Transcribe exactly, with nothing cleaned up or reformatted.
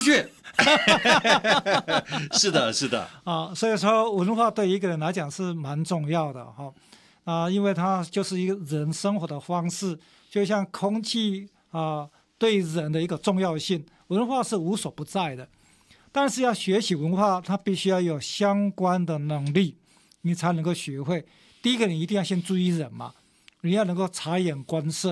确，是的，是的啊，所以说文化对一个人来讲是蛮重要的哈啊，因为它就是一个人生活的方式，就像空气啊对人的一个重要性，文化是无所不在的。但是要学习文化，它必须要有相关的能力，你才能够学会。第一个，你一定要先注意人嘛，你要能够察言观色。